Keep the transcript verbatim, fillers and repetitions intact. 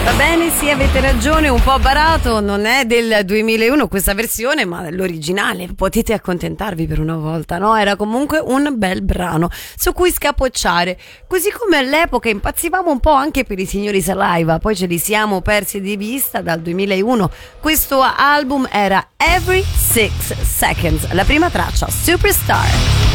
Va bene, sì, avete ragione, un po' barato, non è del duemilauno questa versione, ma l'originale, potete accontentarvi per una volta, no? Era comunque un bel brano su cui scapocciare, così come all'epoca impazzivamo un po' anche per i signori Saliva, poi ce li siamo persi di vista dal duemilauno. Questo album era Every Six Seconds, la prima traccia, Superstar.